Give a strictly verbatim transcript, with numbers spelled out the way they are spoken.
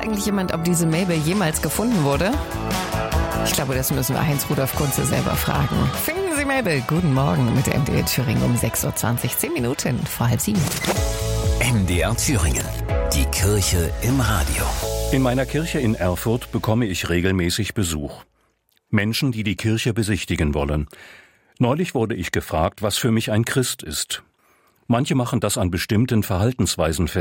eigentlich jemand, ob diese Mabel jemals gefunden wurde? Ich glaube, das müssen wir Heinz-Rudolf Kunze selber fragen. Finden Sie Mabel. Guten Morgen mit M D R Thüringen um sechs Uhr zwanzig, zehn Minuten vor halb sieben. M D R Thüringen. Die Kirche im Radio. In meiner Kirche in Erfurt bekomme ich regelmäßig Besuch. Menschen, die die Kirche besichtigen wollen. Neulich wurde ich gefragt, was für mich ein Christ ist. Manche machen das an bestimmten Verhaltensweisen fest.